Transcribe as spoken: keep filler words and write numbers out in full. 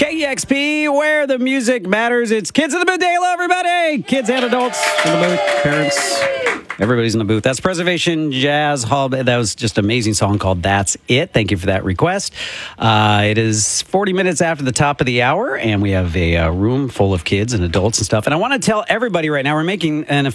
K E X P, where the music matters. It's Kids in the Booth. Day. Hello, everybody. Kids and adults in the booth. Parents. Everybody's in the booth. That's Preservation Jazz Hall. That was just an amazing song called That's It. Thank you for that request. Uh, it is forty minutes after the top of the hour, and we have a uh, room full of kids and adults and stuff. And I want to tell everybody right now, we're making an